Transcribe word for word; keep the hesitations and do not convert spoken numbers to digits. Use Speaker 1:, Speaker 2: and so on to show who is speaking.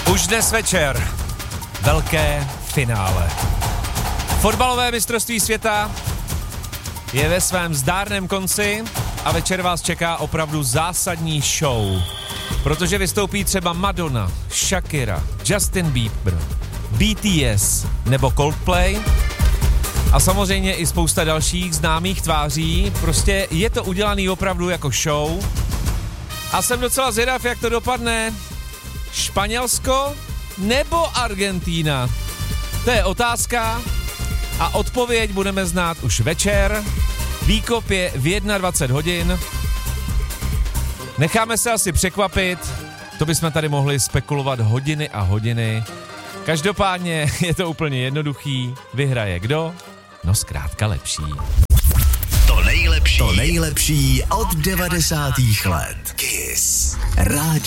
Speaker 1: Už dnes večer velké finále. Fotbalové mistrovství světa je ve svém zdárném konci a večer vás čeká opravdu zásadní show. Protože vystoupí třeba Madonna, Shakira, Justin Bieber, B T S nebo Coldplay a samozřejmě i spousta dalších známých tváří. Prostě je to udělaný opravdu jako show a jsem docela zvědav, jak to dopadne. Španělsko nebo Argentína? To je otázka a odpověď budeme znát už večer. Výkop je v dvacet jedna hodin. Necháme se asi překvapit, to bychom tady mohli spekulovat hodiny a hodiny. Každopádně je to úplně jednoduchý. Vyhraje kdo? No zkrátka lepší.
Speaker 2: To nejlepší, to nejlepší od devadesátých let. Kiss. Rádio.